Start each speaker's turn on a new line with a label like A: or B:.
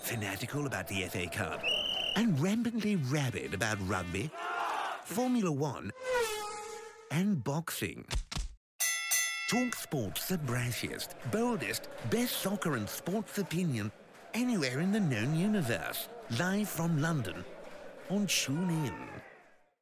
A: fanatical about the FA Cup, and rampantly rabid about rugby, Formula One, and boxing. Talk Sport's the brassiest, boldest, best soccer and sports opinion anywhere in the known universe. Live from London on TuneIn.